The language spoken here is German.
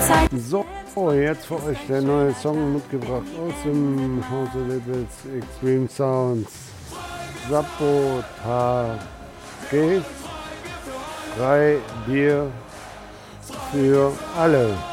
So, jetzt für euch der neue Song mitgebracht aus dem Hause Labels Extreme Sounds. Sabotage. 3 Bier für alle.